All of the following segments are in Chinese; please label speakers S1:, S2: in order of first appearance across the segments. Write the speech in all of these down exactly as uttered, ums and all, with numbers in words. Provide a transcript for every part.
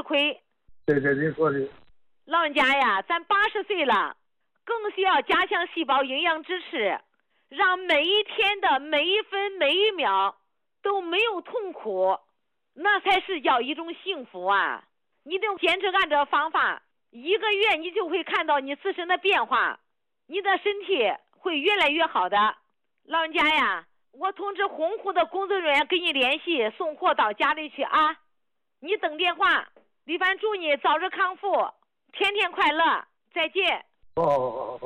S1: 亏。
S2: 对对对，说的。
S1: 老人家呀，咱八十岁了，更需要加强细胞营养支持，让每一天的每一分每一秒都没有痛苦，那才是叫一种幸福啊！你得坚持按照方法，一个月你就会看到你自身的变化，你的身体会越来越好的。老人家呀，我通知洪湖的工作人员跟你联系，送货到家里去啊！你等电话。李凡祝你早日康复，天天快乐，再见。
S2: 哦。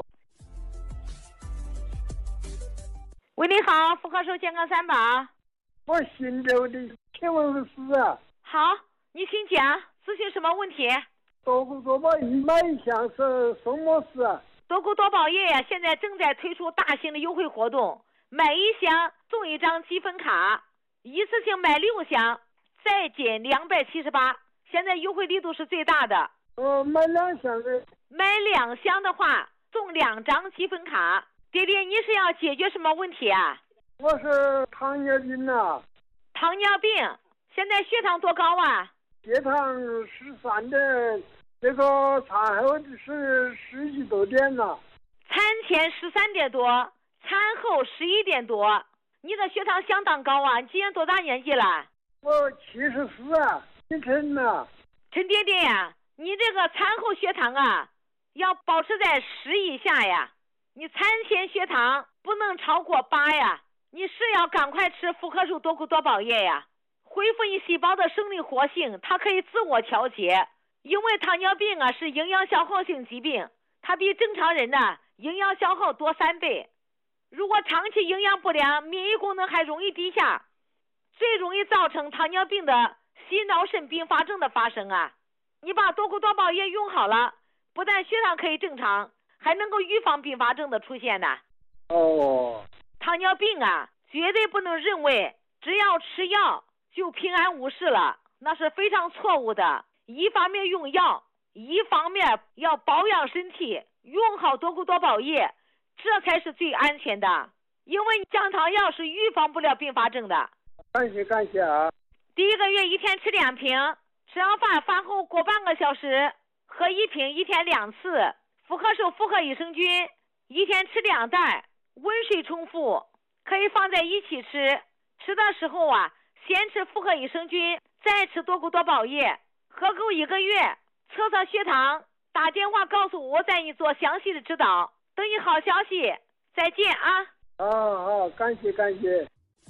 S1: 喂，你好，福和寿健康三宝。
S2: 我姓刘的，请问是啊？
S1: 好，你请讲，咨询什么问题？
S2: 多谷多宝益买一箱是什么事啊？
S1: 多谷多宝益呀，现在正在推出大型的优惠活动，买一箱送一张积分卡，一次性买六箱，再减两百七十八。现在优惠力度是最大的。
S2: 哦，买两箱的。
S1: 买两箱的话，送两张积分卡。爹爹，你是要解决什么问题啊？
S2: 我是糖尿病啊。
S1: 糖尿病，现在血糖多高啊？
S2: 血糖十三的，这个餐后是十一多点了。
S1: 餐前十三点多，餐后十一点多，你的血糖相当高啊！你今年多大年纪了？
S2: 我七十四啊。陈呐，
S1: 陈爹爹呀，你这个餐后血糖啊，要保持在十以下呀。你餐前血糖不能超过八呀。你是要赶快吃福和寿多谷多宝液呀，恢复你细胞的生理活性，它可以自我调节。因为糖尿病啊是营养消耗性疾病，它比正常人呢营养消耗多三倍。如果长期营养不良，免疫功能还容易低下，最容易造成糖尿病的心脑肾并发症的发生啊！你把多谷多宝液用好了，不但血糖可以正常，还能够预防并发症的出现呢。
S2: 哦，
S1: 糖尿病啊，绝对不能认为只要吃药就平安无事了，那是非常错误的。一方面用药，一方面要保养身体，用好多谷多宝液，这才是最安全的。因为降糖药是预防不了并发症的。
S2: 感谢感谢啊！
S1: 第一个月一天吃两瓶，吃完饭饭后过半个小时喝一瓶，一天两次。福和寿复合益生菌一天吃两袋，温水冲服，可以放在一起吃。吃的时候啊，先吃复合益生菌，再吃多谷多宝液。喝够一个月，测测血糖，打电话告诉我，我再给你做详细的指导。等你好消息，再见啊！
S2: 好好，感谢感谢。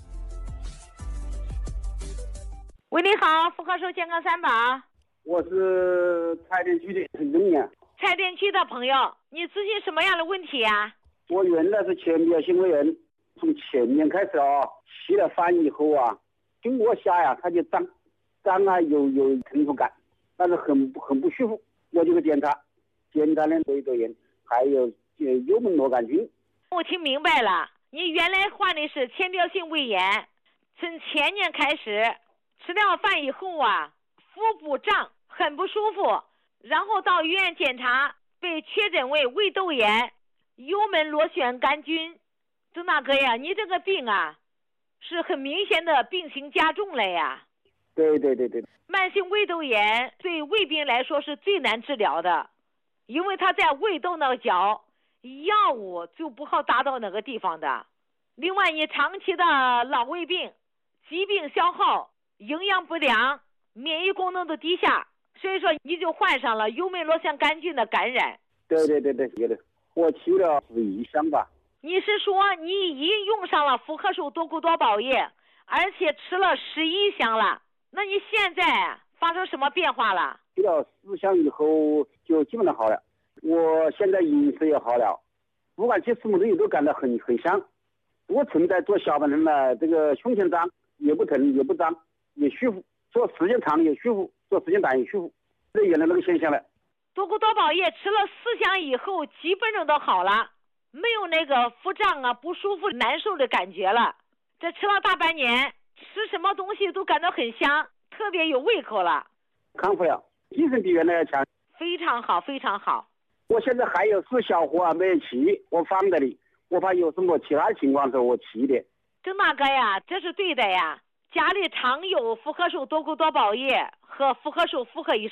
S1: 喂，你好，福和寿健康三宝。
S3: 我是蔡甸区的陈忠年。
S1: 蔡甸区的朋友，你咨询什么样的问题啊？
S3: 我原来是前列腺胃炎，从前年开始啊，吃了饭以后啊，经过下呀，它就胀，胀啊有有疼痛感，但是很很不舒服。我就去检查，检查了胃窦炎，还有呃幽门螺杆菌。
S1: 我听明白了，你原来患的是前列腺胃炎，从前年开始。吃了饭以后啊，腹部胀，很不舒服，然后到医院检查，被确诊为胃窦炎、幽门螺旋杆菌。郑大哥呀，你这个病啊，是很明显的病情加重了呀。
S3: 对对对对。
S1: 慢性胃窦炎对胃病来说是最难治疗的，因为它在胃窦那个角，药物就不好达到那个地方的。另外，你长期的老胃病、疾病消耗、营养不良，免疫功能都低下，所以说你就患上了幽门螺旋杆菌的感染。
S3: 对对对对，有的。我吃了十一箱吧。
S1: 你是说你已经用上了福和寿多谷多宝液，而且吃了十一箱了？那你现在发生什么变化了？
S3: 吃了四箱以后就基本上好了。我现在饮食也好了，不管吃什么东西都感到很很香。我存在做下半身呢，这个胸前胀也不疼也不胀。也舒服，做时间长也舒服，做时间短也舒服，这原来那个现象了。
S1: 多谷多宝液吃了四箱以后，基本上都好了，没有那个腹胀啊、不舒服、难受的感觉了。这吃了大半年，吃什么东西都感到很香，特别有胃口了。
S3: 康复了，精神比原来要强。
S1: 非常好，非常好。
S3: 我现在还有四小盒啊，没有吃，我放这里，我怕有什么其他情况时候我吃一点。
S1: 郑大哥呀，这是对的呀。家里常有福和寿多谷多宝液和福和寿复合益